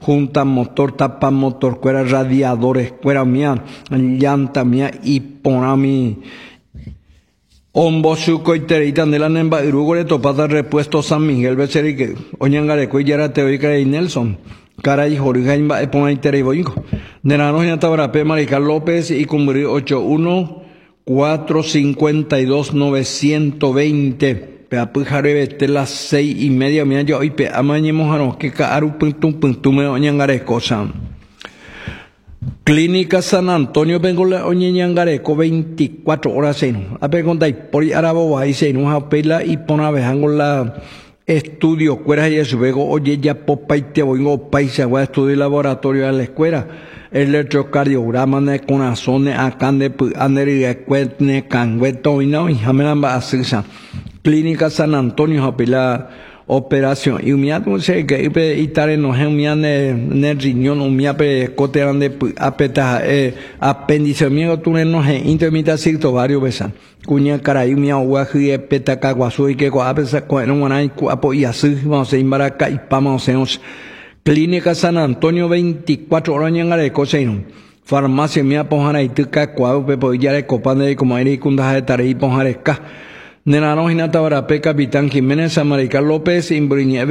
junta motor, tapa motor, cuera radiadores, cuera mía, llanta mía y ponami. Ombo suco y terita de la nemba irugore topata repuesto San Miguel Beceri que oñangareco y yara teoica y Nelson. Cara y Jorge Imba epona y tereboinco. De la noche Tabrape Marical López y cumbrí 81-452-920. Peapu jarebe las 6:30 mía yo hoy pe amañemos que caaru puntum me oñangareco san. Clínica San Antonio Bengola Oñeñangareco 24 horas seno. A preguntar por arabo ahí seno a pela y pona la estudio cuera y eso luego oye ya popa y te voy paisa voy a estudio laboratorio de la escuela electrocardiograma de corazón acá de anería cuetne cangueto y no y jamelan va a hacer Clínica San Antonio a pela operación y umia no sé que itare no es umia ne riñón umia pe coteran de apeta apéndice mío tú no es intermita cierto varios veces cuña caray umia guaji peta caguaso y que guapesa cuando no hay apo y así vamos a imbaraca y vamos a Clínica San Antonio 24 horas en Areco seino farmacia mía ponjana y tuca cuau pe podía de copande como era y cunda de tare y ponjaresca Nenano Hinatabrape, Capitán Jiménez, Amarical López, Imbriñe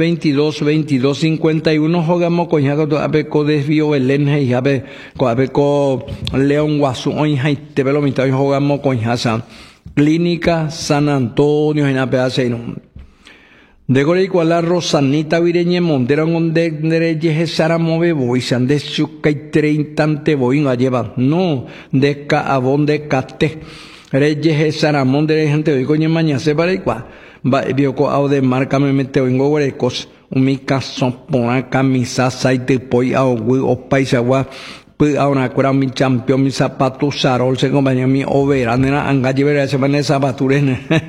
22-22-51, jugamos con Jaco, Abeco desvío Belén, y Abeco León Guasú, hoy te velo mitad y jugamos con Jasan. Clínica San Antonio, en Apeaceino. De Gore igual Rosanita Vireñe Montera, donde Nereje Sara Move Boisan, de Chuca y 30 Boing a llevar, no, de Caabón de Cate. Reyes Saramón de gente hoy coño mañana se para igual va vio co au de marca me mete en gorecos un mi caso pona camisa saite poi au o paisa gua pu a una cura mi champion mi zapato sarol se compañía mi overa nena anga llevar ese mané zapature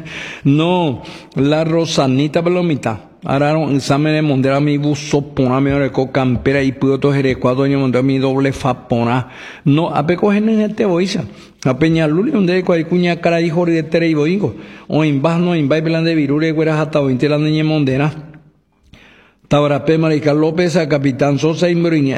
no la Rosanita Palomita araron examen de mondera mi buzo pona me oreco campera y pudo tojer ecuador mondera mi doble fapona no apeco gente este boisa a Peñaluli donde cualquier cara hijo de tere y boingo o en basno en bailan de virure güeras hasta 20 la niña mondera Tabrape Marical López a Capitán Sosa y Moriña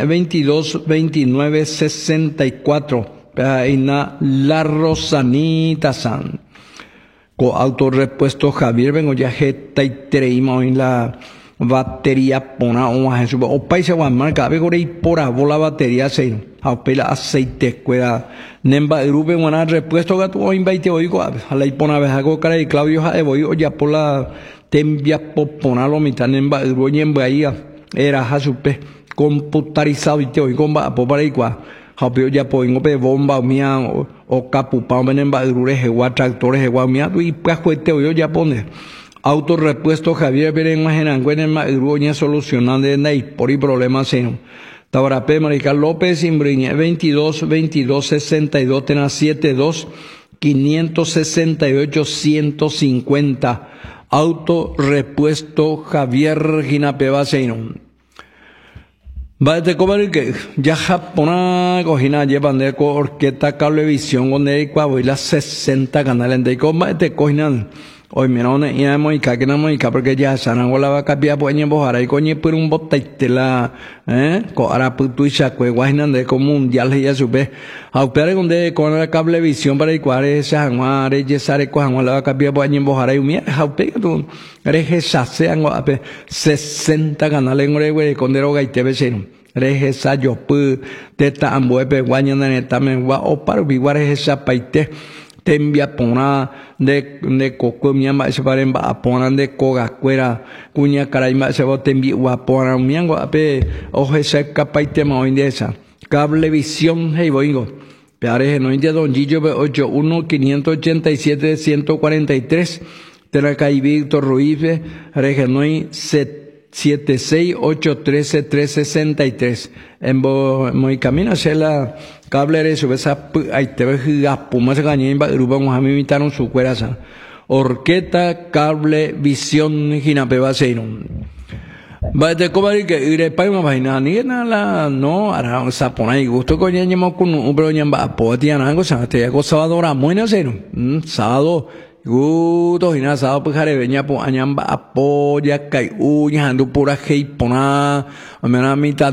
22-29-64 Peina La Rosanita San co autorrepuesto Javier vengo ya jeta y treima en la batería pona o paisa guan marca ve gore y por la batería se a pela aceite cuera nemba grupo guana repuesto gato o invite oigo a la ipona vejago cara y Claudio ja voy o ya por la tembia popona lo mitad nemba grupo en bahía era jasupe computarizado y te oigo va para igual Hapio ya poingo pe bomba mía o capupa nemba grupo jewa tractores jewa mía y pues cuete oigo ya pone Autorepuesto Javier Pérez Majenangüen en Madruña solucionando de por y problemas seno. Tabrape Marical López Imbriñe 22-22-62 tena 72-568-150. Autorepuesto Javier Ginapeba seno. Va a comer que ya japona cojina llevan de orquesta cablevisión donde hay las 60 canales de coma de cojina. Hoy mira una ya muy caquena muy porque ya sana la va capia poñe bojara y coñe por un botaite la co ara putu chakwe guainan de como un ya le ya supe a opere donde con la cablevisión para igual esa angare yesare ko angwa la capia poñe bojara y mira a opere tu reje sase angwa ape 60 canales en ore con deroga y tv seno reje sa yo pu teta amboepe guañan neta me gua o para biguare esa paite tembia pona de coco miamba se paren ba pona de coga cuera cuña caraima se va tembi wa pona miango ape oje se capaite ma indesa cablevisión hey boingo peare no india don Gillo 81-587-143 Teracay Víctor Ruiz Regenoi 76-813-363 en muy camino hacia la cable de su esa ahí te ves puma se gañé en grupo a mí invitaron su cueraza orqueta cable visión ginapeba seino va de comer que iré para una vaina ni nada no ahora sapona y gusto con ñamo con un bro ñamba potiana algo se te hago sábado hora muy no seino sábado Guto hina sábado pues jarebeña po añamba apoya kai uña ando pura hei pona a mitad